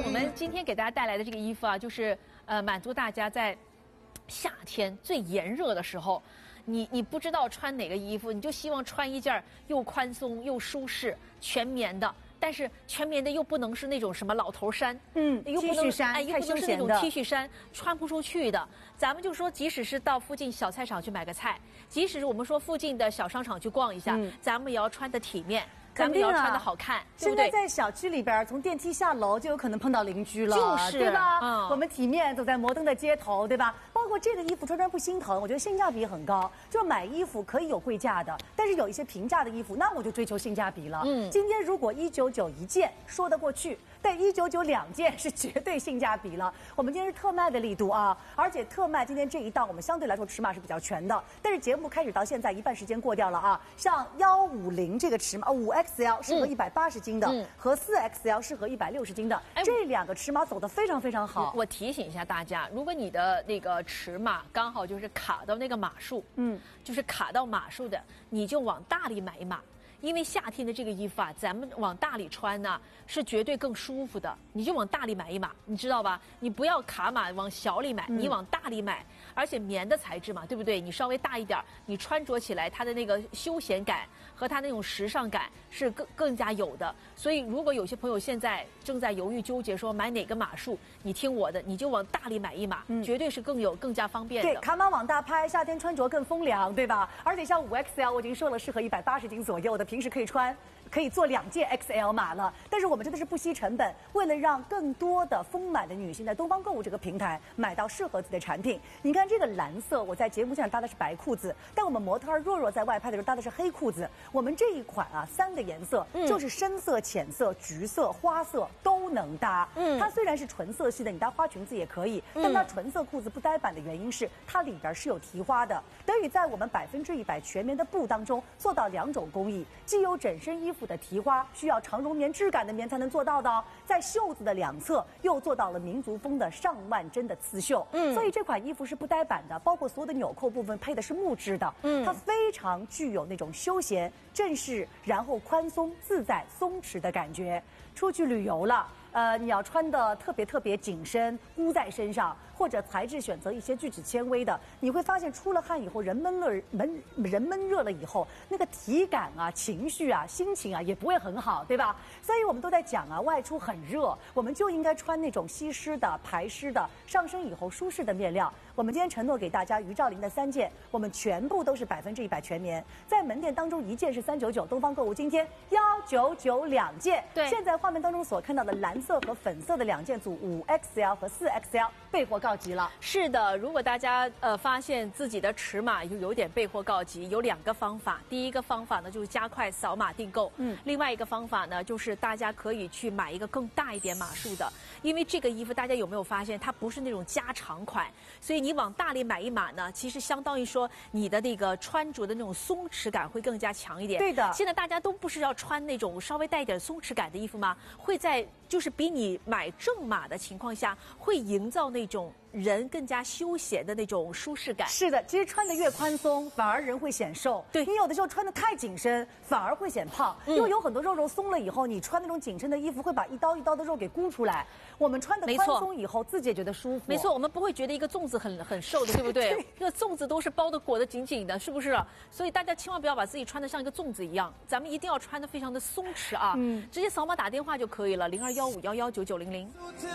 我们今天给大家带来的这个衣服啊，就是满足大家在夏天最炎热的时候，你不知道穿哪个衣服，你就希望穿一件又宽松又舒适、全棉的。但是全棉的又不能是那种什么老头衫，又不能 T 恤衫， 又不能是那种 T 恤衫，穿不出去的。咱们就说，即使是到附近小菜场去买个菜，即使是我们说附近的小商场去逛一下，咱们也要穿得体面。咱们也要穿得好看，对不对？ 现在在小区里边，从电梯下楼就有可能碰到邻居了， 就是对吧？我们体面走在摩登的街头，对吧？包括这个衣服穿不心疼，我觉得性价比很高。就是买衣服可以有贵价的，但是有一些平价的衣服，那我就追求性价比了。今天如果199一件说得过去，但199两件是绝对性价比了。我们今天是特卖的力度啊，而且特卖今天这一档我们相对来说尺码是比较全的，但是节目开始到现在一半时间过掉了啊，像150这个尺码5XL 适合180斤的，和4XL 适合160斤的，这两个尺码走得非常非常好。 我提醒一下大家，如果你的那个尺码刚好就是卡到那个码数，就是卡到码数的，你就往大里买一码。因为夏天的这个衣服啊，咱们往大里穿呢是绝对更舒服的，你就往大里买一码，你知道吧？你不要卡码往小里买，你往大里买，而且棉的材质嘛，对不对？你稍微大一点，你穿着起来它的那个休闲感和它那种时尚感是更加有的。所以如果有些朋友现在正在犹豫纠结说买哪个码数，你听我的，你就往大里买一码，绝对是更加方便的。 对，卡码往大拍，夏天穿着更风凉，对吧？而且像5XL 我已经说了，适合180斤左右的。平时可以穿，可以做2件 XL 码了。但是我们真的是不惜成本，为了让更多的丰满的女性在东方购物这个平台买到适合自己的产品。你看这个蓝色，我在节目现场搭的是白裤子，但我们模特若若在外拍的时候搭的是黑裤子。我们这一款啊，3个颜色，就是深色、浅色、橘色、花色都能搭。它虽然是纯色系的，你搭花裙子也可以，但它纯色裤子不呆板的原因是它里边是有提花的，得以在我们100%全棉的布当中做到2种工艺。既有整身衣服的提花，需要长绒棉质感的棉才能做到的哦，在袖子的两侧又做到了民族风的上万针的刺绣，所以这款衣服是不呆板的，包括所有的纽扣部分配的是木质的，它非常具有那种休闲、正式，然后宽松、自在、松弛的感觉。出去旅游了，你要穿的特别紧身，箍在身上，或者材质选择一些聚酯纤维的，你会发现出了汗以后，人闷热了以后，那个体感啊、情绪啊、心情啊也不会很好，对吧？所以我们都在讲啊，外出很热，我们就应该穿那种吸湿的、排湿的、上身以后舒适的面料。我们今天承诺给大家于兆林的3件，我们全部都是100%全棉，在门店当中1件是399，东方购物今天199两件。 对， 现在画面当中所看到的蓝色和粉色的2件组5XL 和4XL备货告急了。 是的，如果大家发现自己的尺码有点备货告急，有2个方法。第一个方法呢就是加快扫码订购，另外一个方法呢就是大家可以去买一个更大一点码数的，因为这个衣服大家有没有发现它不是那种加长款，所以你往大里买一码呢，其实相当于说你的那个穿着的那种松弛感会更加强一点。 对的， 现在大家都不是要穿那种稍微带一点松弛感的衣服吗？会在就是比你买正码的情况下，会营造那种人更加休闲的那种舒适感。 是的，其实穿的越宽松，反而人会显瘦。 对， 你有的时候穿的太紧身，反而会显胖，因为有很多肉松了以后，你穿那种紧身的衣服会把一刀一刀的肉给箍出来。我们穿的宽松以后，自己也觉得舒服。 没错，我们不会觉得一个粽子很瘦的，对不对？这个粽子都是包的裹得紧紧的，是不是？所以大家千万不要把自己穿得像一个粽子一样，咱们一定要穿得非常的松弛啊。直接扫码打电话就可以了，0215119900。